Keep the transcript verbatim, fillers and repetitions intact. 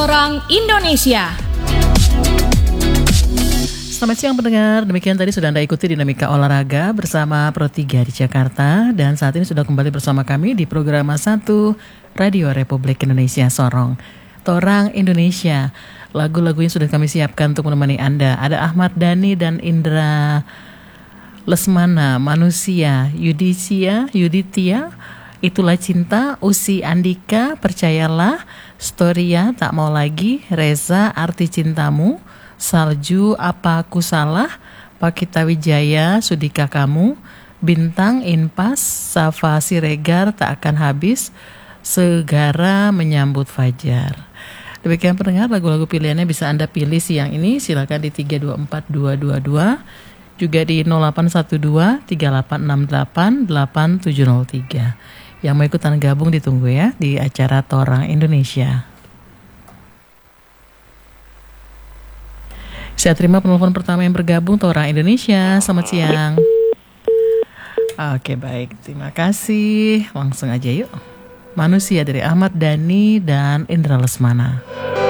Torang Indonesia. Selamat siang pendengar, demikian tadi sudah Anda ikuti Dinamika Olahraga bersama Pro tiga di Jakarta. Dan saat ini sudah kembali bersama kami di program satu Radio Republik Indonesia Sorong, Torang Indonesia. Lagu-lagunya sudah kami siapkan untuk menemani Anda. Ada Ahmad Dhani dan Indra Lesmana, Manusia, Yudisia, Yuditia, Itulah Cinta, Usi Andika, Percayalah, Storia, Tak Mau Lagi, Reza, Arti Cintamu, Salju, Apa Aku Salah, Pakita Wijaya, Sudika Kamu, Bintang, Inpas, Safa Siregar, Tak Akan Habis, Segara Menyambut Fajar. Demikian pendengar, lagu-lagu pilihannya bisa Anda pilih siang ini. Silakan di tiga dua empat dua dua dua, juga di nol delapan satu dua tiga delapan enam delapan delapan tujuh nol tiga. Yang mau ikutan gabung ditunggu ya di acara Torang Indonesia. Saya terima penelpon pertama yang bergabung, Torang Indonesia. Selamat siang. Oke, baik, terima kasih. Langsung aja yuk. Manusia dari Ahmad Dhani dan Indra Lesmana.